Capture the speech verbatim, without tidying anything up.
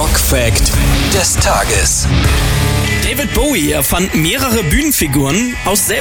Rock Fact des Tages. David Bowie erfand mehrere Bühnenfiguren aus